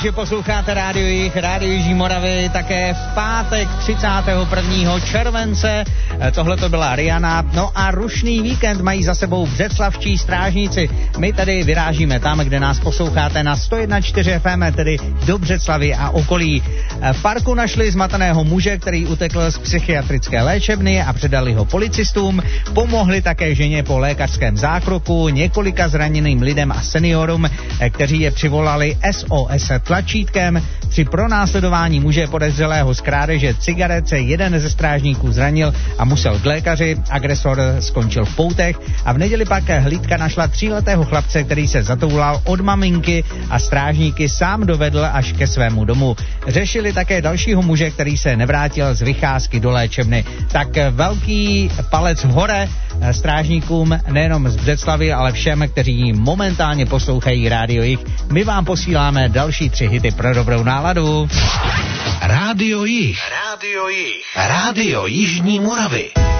že posloucháte Rádio Jih, Rádio Jižní Moravy, také v pátek 31. července. Tohle to byla Rihanna. No a rušný víkend mají za sebou břeclavští strážníci. My tady vyrážíme tam, kde nás posloucháte na 101.4 FM, tedy do Břeclavy a okolí. V parku našli zmateného muže, který utekl z psychiatrické léčebny a předali ho policistům. Pomohli také ženě po lékařském zákroku, několika zraněným lidem a seniorům, kteří je přivolali SOS tlačítkem. Při pronásledování muže podezřelého z krádeže cigaret se jeden ze strážníků zranil a musel k lékaři. Agresor skončil v poutech a v neděli pak hlídka našla 3letého chlapce, který se zatoulal od maminky a strážníky sám dovedl až ke svému domu. Řešili také dalšího muže, který se nevrátil z vycházky do léčebny. Tak velký palec hore strážníkům nejenom z Břeclavy, ale všem, kteří momentálně poslouchají Rádio Jih. My vám posíláme další 3 hity pro dobrou náladu. Rádio Jih. Rádio Jih. Rádio Jižní Moravy.